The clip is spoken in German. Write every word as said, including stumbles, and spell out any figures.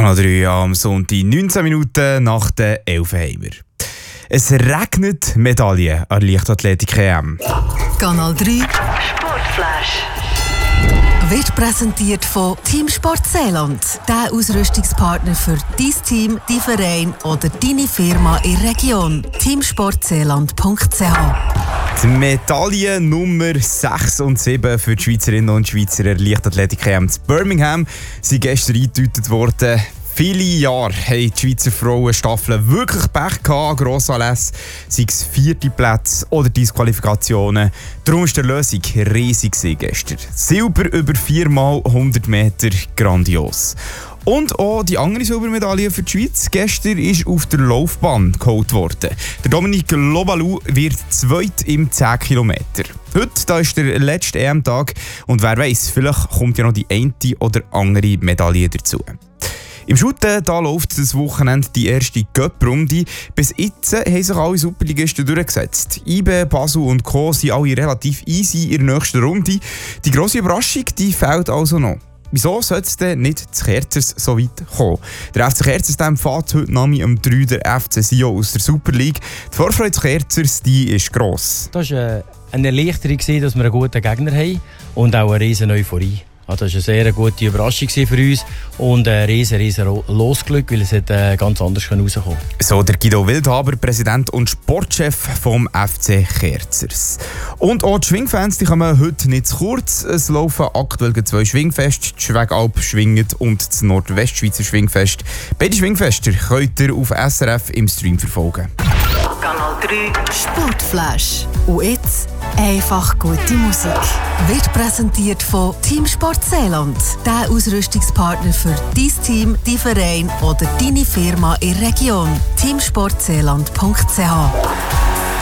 Kanal drei am Sonntag, neunzehn Minuten nach der elf haben wir. Es regnet Medaillen an der Leichtathletik-E M. Kanal drei Sportflash wird präsentiert von Team Sport Seeland, der Ausrüstungspartner für dein Team, dein Verein oder deine Firma in der Region. teamsportseeland punkt c h. Die Medaille Nummer sechs und sieben für die Schweizerinnen und Schweizer der Leichtathletik-E M in Birmingham sind gestern eingetütet worden. Viele Jahre haben die Schweizer Frauenstaffeln wirklich Pech gehabt, Grossanlässe, sei es vierte Plätze oder Disqualifikationen. Darum war die Lösung riesig gestern. Silber über viermal hundert Meter, grandios. Und auch die andere Silbermedaille für die Schweiz gestern ist auf der Laufbahn geholt worden. Der Dominik Lobalou wird zweit im zehn Kilometer. Heute da ist der letzte E M-Tag und wer weiß, vielleicht kommt ja noch die eine oder andere Medaille dazu. Im Shooten da läuft das Wochenende die erste Cup-Runde. Bis jetzt haben sich alle Superligisten durchgesetzt. I B E, Basel und Co. sind alle relativ easy in der nächsten Runde. Die grosse Überraschung die fehlt also noch. Wieso sollte es denn nicht zu Kerzers so weit kommen? Der F C Kerzers empfängt heute Nami am drei der F C Sion aus der Super League. Die Vorfreude zu Kerzers die ist gross. Das war eine Erleichterung, dass wir einen guten Gegner haben und auch eine riesen Euphorie. Das war eine sehr gute Überraschung für uns und ein riesen, riesen Losglück, weil es hätte ganz anders rauskommen können. So der Guido Wildhaber, Präsident und Sportchef vom F C Kerzers. Und auch die Schwingfans die kommen heute nicht zu kurz. Es laufen aktuell zwei Schwingfeste, die Schwegalp schwingt und das Nordwestschweizer Schwingfest. Beide Schwingfeste könnt ihr auf S R F im Stream verfolgen. Kanal drei Sportflash. Und jetzt einfach gute Musik. Wird präsentiert von Team Sport Seeland, der Ausrüstungspartner für dein Team, dein Verein oder deine Firma in der Region. teamsportseeland punkt c h.